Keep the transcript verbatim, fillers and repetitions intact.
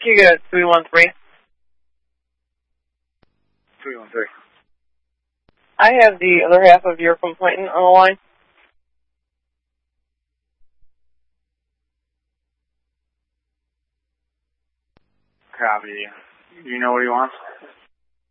You got three one three. three one three. I have the other half of your complainant on the line. Copy. Do you know what he wants?